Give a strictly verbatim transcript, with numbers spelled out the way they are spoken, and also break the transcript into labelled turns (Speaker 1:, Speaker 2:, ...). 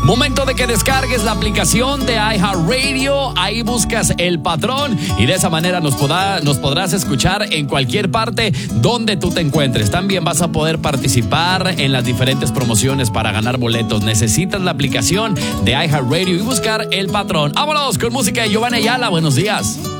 Speaker 1: Momento de que descargues la aplicación de iHeartRadio. Ahí buscas El Patrón y de esa manera nos, podrá, nos podrás escuchar en cualquier parte donde tú te encuentres. También vas a poder participar en las diferentes promociones para ganar boletos. Necesitas la aplicación de iHeartRadio y buscar El Patrón. Vámonos con música de Giovanna Ayala. Buenos días.